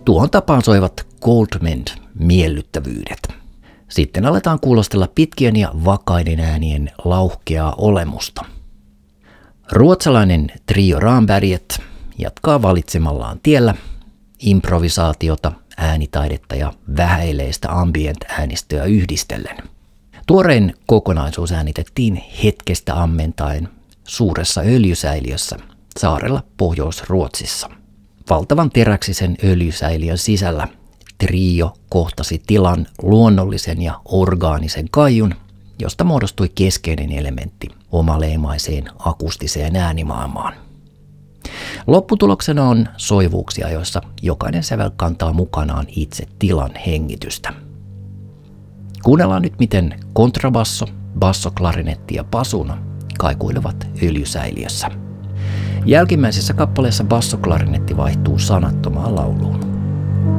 Tuohon tapaan soivat Goldmend miellyttävyydet. Sitten aletaan kuulostella pitkien ja vakaiden äänien lauhkeaa olemusta. Ruotsalainen trio Ramberget jatkaa valitsemallaan tiellä improvisaatiota, äänitaidetta ja vähäileistä ambient-äänistöä yhdistellen. Tuorein kokonaisuus äänitettiin hetkestä ammentaen suuressa öljysäiliössä saarella Pohjois-Ruotsissa. Valtavan teräksisen öljysäiliön sisällä trio kohtasi tilan luonnollisen ja orgaanisen kaiun, josta muodostui keskeinen elementti omaleimaiseen akustiseen äänimaailmaan. Lopputuloksena on soivuuksia, joissa jokainen sävel kantaa mukanaan itse tilan hengitystä. Kuunnellaan nyt, miten kontrabasso, bassoklarinetti ja basuna kaikuilevat öljysäiliössä. Jälkimmäisessä kappaleessa bassoklarinetti vaihtuu sanattomaan lauluun.